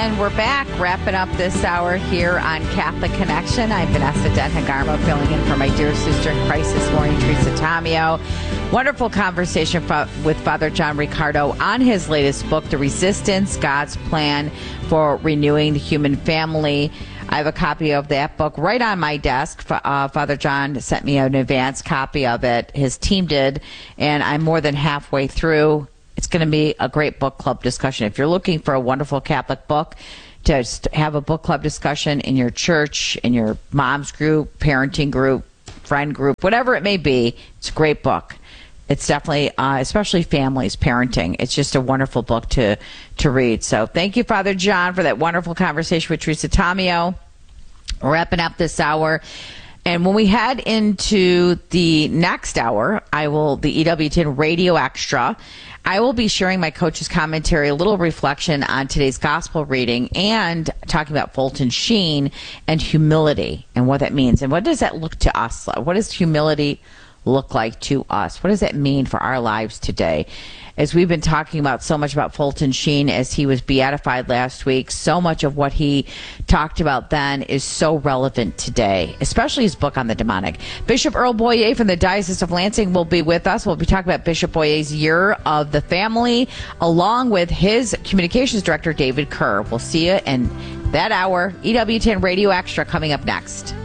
And we're back, wrapping up this hour here on Catholic Connection. I'm Vanessa Den-Hagarmo, filling in for my dear sister in Christ this morning, Teresa Tomeo. Wonderful conversation with Father John Riccardo on his latest book, The Resistance, God's Plan for Renewing the Human Family. I have a copy of that book right on my desk. Father John sent me an advance copy of it. His team did, and I'm more than halfway through. It's going to be a great book club discussion. If you're looking for a wonderful Catholic book to have a book club discussion in your church, in your mom's group, parenting group, friend group, whatever it may be, it's a great book. It's definitely, especially families, parenting. It's just a wonderful book to read. So thank you, Father John, for that wonderful conversation with Teresa Tomeo. We're wrapping up this hour. And when we head into the next hour, the EWTN Radio Extra, I will be sharing my coach's commentary, a little reflection on today's gospel reading, and talking about Fulton Sheen and humility and what that means. And what does that look to us? What does humility look like to us? What does that mean for our lives today? As we've been talking about so much about Fulton Sheen as he was beatified last week, so much of what he talked about then is so relevant today, especially his book on the demonic. Bishop Earl Boyer from the Diocese of Lansing will be with us. We'll be talking about Bishop Boyer's Year of the Family, along with his communications director, David Kerr. We'll see you in that hour. EWTN Radio Extra coming up next.